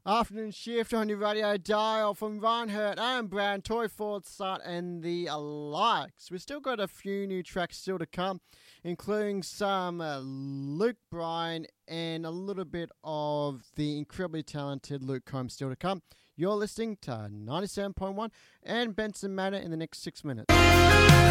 Afternoon shift on your radio dial from Reinhardt and Brown, Toy Ford, Sut and the likes. We've still got a few new tracks still to come, including some Luke Bryan and a little bit of the incredibly talented Luke Combs still to come. You're listening to 97.1 and Benson Manor in the next 6 minutes.